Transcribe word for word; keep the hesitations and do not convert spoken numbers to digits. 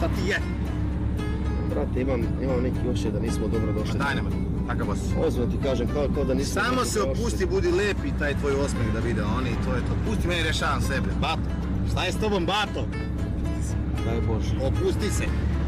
šta ti je? Brate, imam, imam neki ošće da nismo dobro došli. Daj nema, kakav vas? Ozbiljno ti kažem, kao, kao da nismo... Samo se opusti, budi lepi taj tvoj osmeh da vide oni, to je to. Pusti meni, rešavam sebe. Bato, šta je s tobom, Bato? Daj Bože. Opusti se.